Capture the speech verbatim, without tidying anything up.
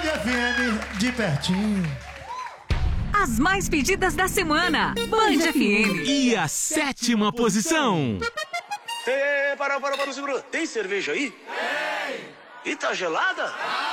F M de pertinho. As mais pedidas da semana. Band F M. E a sétima posição. Ei, para, para, para, segura. Tem cerveja aí? Tem. E tá gelada?